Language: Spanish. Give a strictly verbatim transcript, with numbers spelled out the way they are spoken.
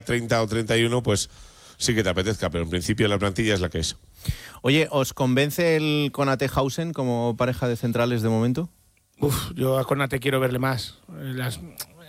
treinta o treinta y uno, pues sí que te apetezca, pero en principio la plantilla es la que es. Oye, ¿os convence el Konate-Hausen como pareja de centrales de momento? Uf, yo a Konate quiero verle más. Las,